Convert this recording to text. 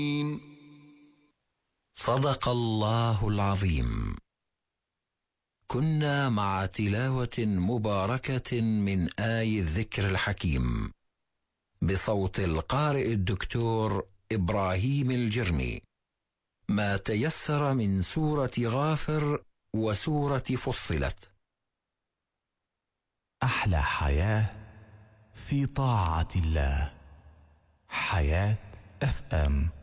صدق الله العظيم. كنا مع تلاوة مباركة من آي الذكر الحكيم بصوت القارئ الدكتور إبراهيم الجرمي، ما تيسر من سورة غافر وسورة فصلت. أحلى حياة في طاعة الله. حياة FM.